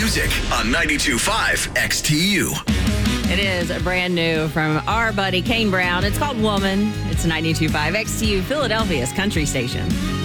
music on 92.5 XTU. It is brand new from our buddy Kane Brown. It's called Woman. It's 92.5 XTU, Philadelphia's country station.